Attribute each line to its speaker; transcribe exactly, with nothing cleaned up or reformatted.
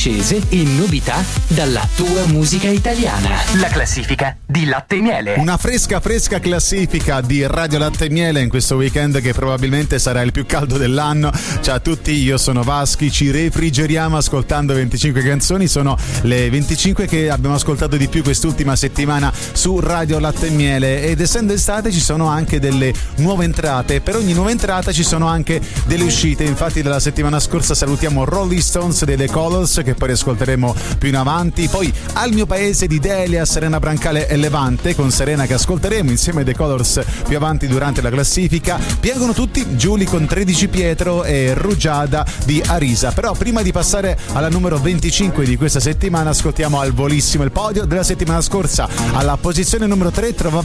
Speaker 1: discese e novità dalla tua musica italiana. La classifica di Latte e Miele.
Speaker 2: Una fresca fresca classifica di Radio Latte e Miele in questo weekend che probabilmente sarà il più caldo dell'anno. Ciao a tutti, io sono Vaschi, ci refrigeriamo ascoltando venticinque canzoni. Sono le venticinque che abbiamo ascoltato di più quest'ultima settimana su Radio Latte e Miele, ed essendo estate ci sono anche delle nuove entrate. Per ogni nuova entrata ci sono anche delle uscite. Infatti dalla settimana scorsa salutiamo Rolling Stones dei The Colors, che poi ascolteremo più in avanti. Poi Al mio paese di Delia, Serena Brancale e Levante, con Serena che ascolteremo insieme ai The Colors più avanti durante la classifica. Piangono tutti Giuli con tredici Pietro e Rugiada di Arisa. Però prima di passare alla numero venticinque di questa settimana ascoltiamo al volissimo il podio della settimana scorsa. Alla posizione numero tre trova